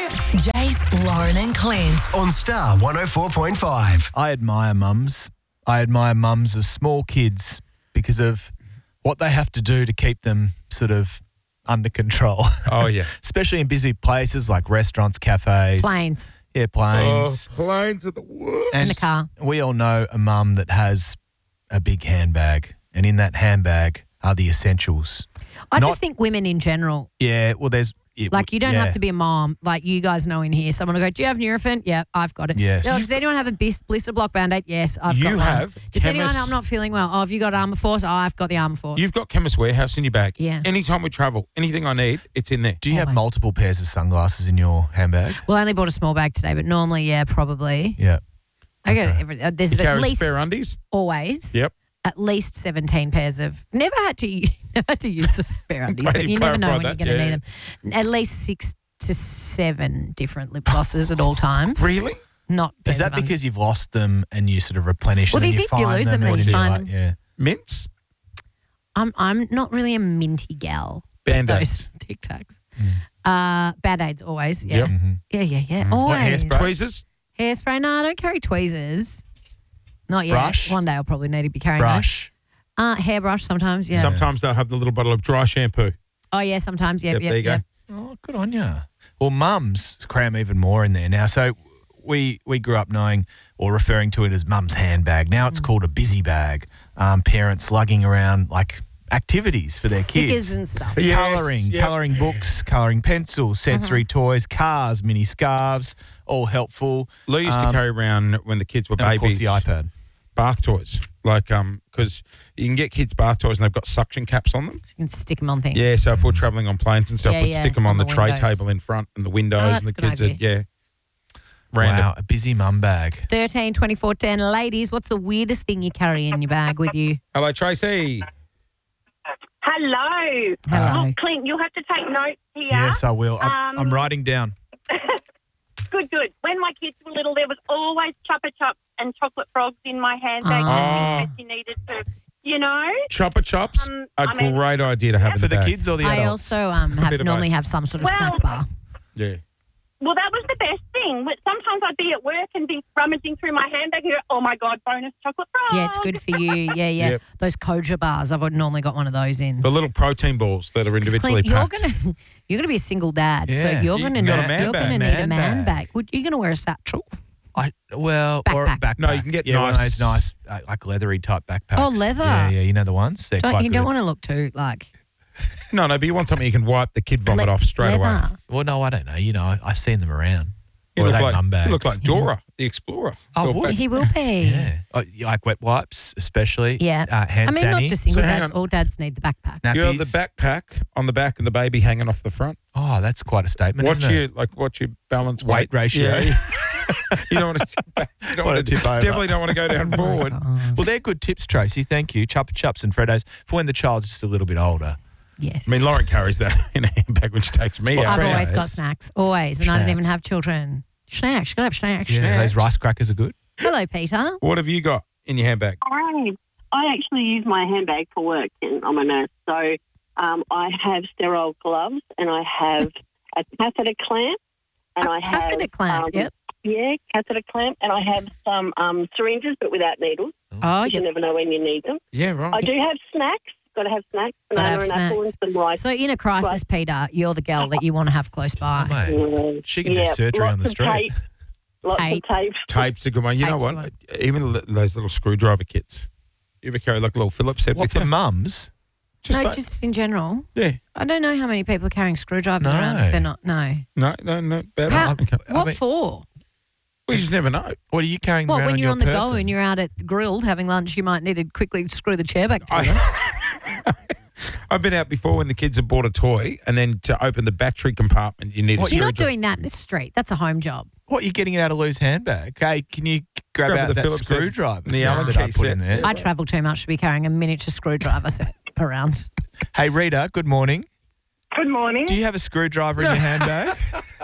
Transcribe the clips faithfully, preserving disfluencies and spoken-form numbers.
Jace, Lauren and Clint. On Star one oh four point five. I admire mums. I admire mums of small kids because of what they have to do to keep them sort of under control. Oh, yeah. Especially in busy places like restaurants, cafes. Planes. Yeah, planes. Oh, planes are the worst. And in the car. we all know a mum that has a big handbag, and in that handbag are the essentials. I Not- just think women in general, Yeah, well, there's... It, like you don't yeah. have to be a mom. Like you guys know in here, someone will go, do you have Nurofen? Yeah, I've got it. Yes. Oh, does anyone have a bis- blister block Band-Aid? Yes, I've You got one. have Does anyone, chemist- I'm not feeling well. Oh, have you got Armour Force? Oh, I've got the Armour Force. You've got Chemist Warehouse in your bag. Yeah. Anytime we travel, anything I need, it's in there. Do you have Always. multiple pairs of sunglasses in your handbag? Well, I only bought a small bag today, but normally, yeah, probably. Yeah. I get it. Every, uh, there's You at carry least, spare undies? always, Yep. at least seventeen pairs of, never had to, never had to use the spare undies, Glad but you you never know when clarified you're that, going to yeah. need them. At least six to seven different lip glosses at all times. Really? Not Is pairs that of undies. because you've lost them and you sort of replenish Well, them do and you you think you find lose them? them and or then do you you find like- them? Yeah. Mints? I'm I'm not really a minty gal. Band-Aids. Those Tic Tacs. Uh, Band-Aids always. Yeah. Yep. Mm-hmm. Yeah, yeah, yeah. What, Always. hairspray? Tweezers? Hairspray. No, I don't carry tweezers. Not yet. Brush? One day I'll probably need to be carrying Brush. those. Uh, hairbrush sometimes. Yeah. Sometimes they'll have the little bottle of dry shampoo. oh yeah, sometimes. Yep, Yep, yep, there you yep. go. Oh, good on you. Well, mums cram even more in there now. So we we grew up knowing or referring to it as mum's handbag. Now Mm. it's called a busy bag. Um, parents lugging around like activities for their Stickers kids. and stuff. Yes, Colouring, yep. colouring books, colouring pencils, sensory Uh-huh. toys, cars, mini scarves, all helpful. Lou used to Um, carry around when the kids were And of course babies. the iPad. Bath toys. Like, um, because you can get kids bath toys and they've got suction caps on them. You can stick them on things. Yeah, so if we're travelling on planes and stuff, Yeah, we'd yeah, stick them on, on the, the tray windows. table in front and the windows Oh, and that's the a good kids would, idea. yeah. Random. Wow, a busy mum bag. thirteen, twenty-four, ten. Ladies, what's the weirdest thing you carry in your bag with you? Hello, Tracy. Hello. Hello. Oh, Clint, you'll have to take notes here. Yes, I will. I'm, Um, I'm writing down. Good, good. When my kids were little, there was always Chupa Chups and chocolate frogs in my handbag Ah. in case you needed to, you know. Chopper Chops, Um, a I mean- great idea to have in For the the bag. kids or the I adults? also um, bit have of normally both. have some sort of Well- snack bar. Yeah. Well, that was the best thing. But sometimes I'd be at work and be rummaging through my handbag and go, oh, my God, bonus chocolate frog. Yeah, it's good for you. Yeah, yeah. Yep. Those Koja bars, I've normally got one of those in. The little protein balls that are individually Clint, you're packed. gonna you're gonna be a single dad, so Yeah. you're You gonna can need get a man you're bag. gonna need a Man man bag. bag. Would you gonna wear a satchel? I well or a Backpack. backpack. No, you can get yeah, one of nice- those nice uh, like leathery type backpacks. Oh, leather. Yeah, yeah, you know the ones. They're Don't, quite you good. don't want to look too like No, no, but you want something you can wipe the kid vomit le- off straight away. leather. Well, no, I don't know. You know, I, I've seen them around. You Or look, they like, mum bags. you look like Dora, the explorer. Oh, Your would back- He will be. Yeah, oh, you like wet wipes, especially. Yeah. uh, hand I mean, not sanitizer, just single So hang dads. on. All dads need the backpack. nappies. You have the backpack on the back and the baby hanging off the front. Oh, that's quite a statement. What's isn't your it? like? What's your balance Weight ratio. Yeah. you don't want to. You don't Wanna want to tip over. Definitely don't want to go down forward. Oh, Well, they're good tips, Tracy. Thank you. Chupa Chups and Freddos for when the child's just a little bit older. yes. I mean, Lauren carries that in a handbag when she takes me Well, out. I've Freddos. always got snacks. Always. And I don't even Snacks. have children. Snacks. Gotta have snacks. Yeah, those rice crackers are good. Hello, Peter. What have you got in your handbag? I, I actually use my handbag for work, and I'm a nurse. So um, I have sterile gloves, and I have a catheter clamp, and A I have catheter clamp, um, yep. yeah, catheter clamp, and I have some um, syringes, but without needles. Oh, You yep. never know when you need them. Yeah, right. I do have snacks. Got to have snacks, Gotta banana have and apple, and snacks. some rice. So in a crisis, Right. Peter, you're the girl that you want to have close by. Oh, mate. Mm, She can yeah, do surgery lots on the of street. Tape, lots Tape. of tape. Tape's a good one. You know Tape's a what? good Even l- those little screwdriver kits. You ever carry like a little Phillips head What with for you? mums? Just no, like- just in general. yeah. I don't know how many people are carrying screwdrivers No. around if they're not. No. No, no, no. Bad. How, Okay. I what mean- for? We just never know. What are you carrying What, around when on you're your on the person? go and you're out at Grilled having lunch, you might need to quickly screw the chair back together. I, I've been out before when the kids have bought a toy, and then to open the battery compartment, you need What, a You're not screwdriver. doing that in the street. That's a home job. What, you're getting it out of Lou's handbag? Okay, can you grab, Grab out the that Phillips head, screwdriver the set Allen that I key put in set. there? I travel too much to be carrying a miniature screwdriver set around. Hey, Rita, good morning. Good morning. Do you have a screwdriver in your handbag?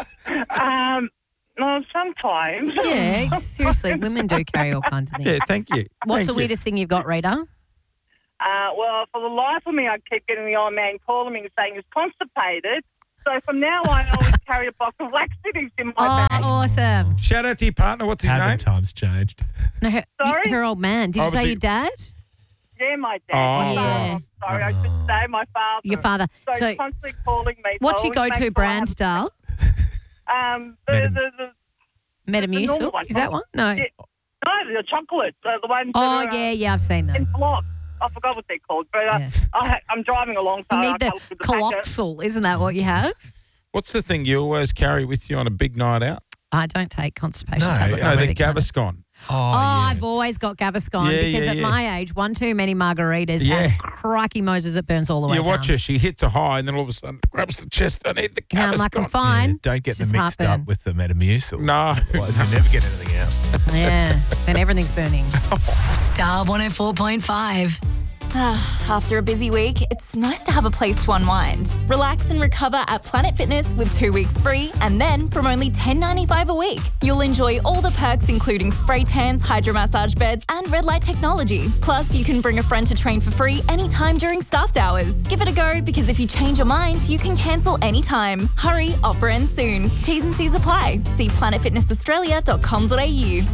Um, well, sometimes. Yeah, it's- seriously, women do carry all kinds of things. Yeah, thank you. What's Thank the you. weirdest thing you've got, Rita? Uh, well, for the life of me, I keep getting the old man calling me and saying he's constipated. So from now on, I always carry a box of laxatives in my Oh, bag. awesome. Shout out to your partner. What's his Haven't name? times changed? No, her, Sorry? her old man. Did you say Obviously- your dad? Yeah, my dad. Oh. My Yeah. father. I'm sorry, I should say my father. Your father. So, So he's constantly calling me. what's so your I always go-to make sure I brand, have- Dal? Um, the, Metam- the, the, Metamucil? normal one. Is that one? No. Yeah. no, the chocolates, uh, the ones Oh, that are, yeah, uh, yeah, I've seen in those. blocks. I forgot what they're called, but uh, Yeah. I ha- I'm driving along, so You I need the can't look at the packet. Coloxal, isn't that what you have? What's the thing you always carry with you on a big night out? I don't take constipation No, tablets. Oh, I'm a the big fan of- Gaviscon. Oh, Oh, yeah. I've always got Gaviscon Yeah, because yeah, at yeah. my age, one too many margaritas Yeah. and crikey Moses, it burns all the way You down. watch her. She hits a high and then all of a sudden grabs the chest. I need the Yeah, I'm like, I'm Gaviscon. fine. Yeah, don't get It's them just mixed heartburn. up with the Metamucil. No. Otherwise, you never get anything out. Yeah, then everything's burning. Star one oh four point five. After a busy week, it's nice to have a place to unwind. Relax and recover at Planet Fitness with two weeks free, and then from only ten dollars ninety-five a week, you'll enjoy all the perks including spray tans, hydro massage beds, and red light technology. Plus, you can bring a friend to train for free anytime during staffed hours. Give it a go because if you change your mind, you can cancel anytime. Hurry, offer ends soon. T's and C's apply. See planet fitness australia dot com dot a u.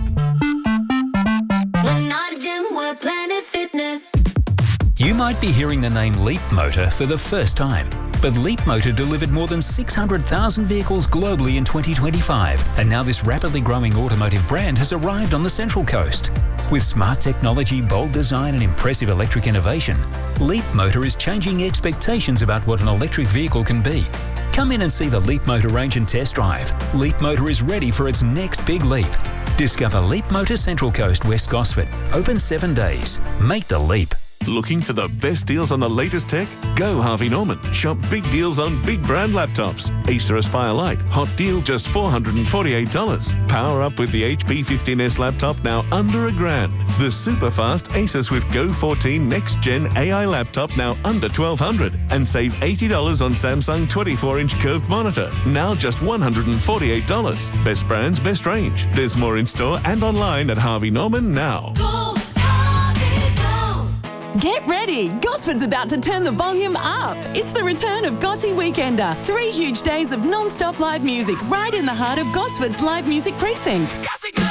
We're not a gym, we're Planet Fitness. You might be hearing the name Leap Motor for the first time, but Leap Motor delivered more than six hundred thousand vehicles globally in twenty twenty-five, and now this rapidly growing automotive brand has arrived on the Central Coast. With smart technology, bold design and impressive electric innovation, Leap Motor is changing expectations about what an electric vehicle can be. Come in and see the Leap Motor range and test drive. Leap Motor is ready for its next big leap. Discover Leap Motor Central Coast, West Gosford. Open seven days. Make the leap. Looking for the best deals on the latest tech? Go Harvey Norman. Shop big deals on big brand laptops. Acer Aspire Lite, hot deal just four hundred forty-eight dollars. Power up with the H P fifteen S laptop now under a grand. The super fast Acer Swift Go fourteen Next Gen A I laptop now under twelve hundred dollars. And save eighty dollars on Samsung twenty-four inch curved monitor, now just one hundred forty-eight dollars. Best brands, best range. There's more in store and online at Harvey Norman now. Go, Harvey, go. Get ready! Gosford's about to turn the volume up. It's the return of Gossy Weekender. Three huge days of non-stop live music right in the heart of Gosford's live music precinct.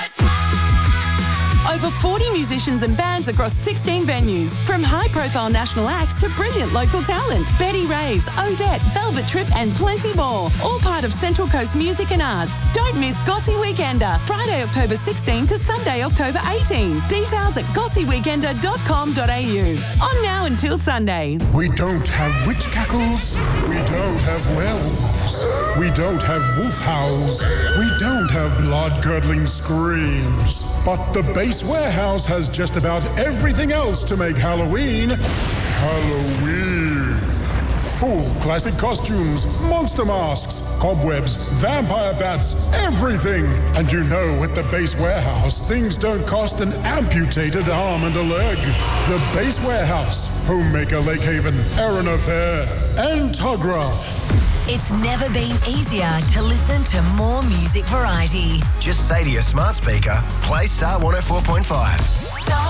Over forty musicians and bands across sixteen venues, from high-profile national acts to brilliant local talent. Betty Ray's, Odette, Velvet Trip and plenty more. All part of Central Coast Music and Arts. Don't miss Gossy Weekender, Friday, October sixteenth to Sunday, October eighteenth. Details at gossy weekender dot com dot a u. On now until Sunday. We don't have witch cackles. We don't have werewolves. We don't have wolf howls. We don't have blood-curdling screams. But the Base Warehouse has just about everything else to make Halloween Halloween. Full classic costumes, monster masks, cobwebs, vampire bats, everything. And you know, at the Base Warehouse, things don't cost an amputated arm and a leg. The Base Warehouse, Homemaker Lake Haven, Arena Fair, and Tugra. It's never been easier to listen to more music variety. Just say to your smart speaker, play Star one oh four point five. Star